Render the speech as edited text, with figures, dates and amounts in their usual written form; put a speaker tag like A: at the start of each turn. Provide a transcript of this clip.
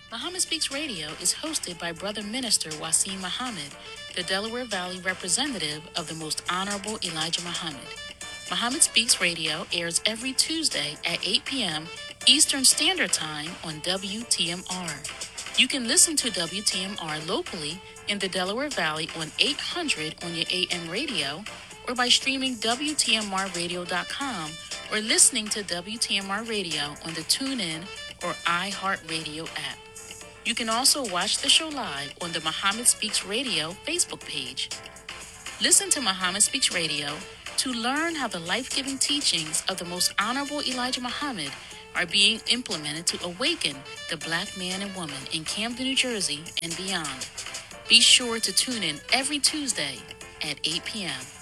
A: Muhammad Speaks Radio is hosted by Brother Minister Wasim Muhammad, the Delaware Valley representative of the Most Honorable Elijah Muhammad. Muhammad Speaks Radio airs every Tuesday at 8 p.m. Eastern Standard Time on WTMR. You can listen to WTMR locally in the Delaware Valley on 800 on your AM radio or by streaming WTMRradio.com or listening to WTMR Radio on the TuneIn or iHeartRadio app. You can also watch the show live on the Muhammad Speaks Radio Facebook page. Listen to Muhammad Speaks Radio to learn how the life-giving teachings of the Most Honorable Elijah Muhammad are being implemented to awaken the black man and woman in Camden, New Jersey and beyond. Be sure to tune in every Tuesday at 8 p.m.